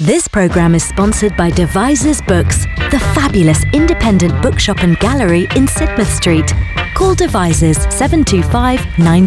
This programme is sponsored by Devises Books, the fabulous independent bookshop and gallery in Sidmouth Street. Call Devises 725 922.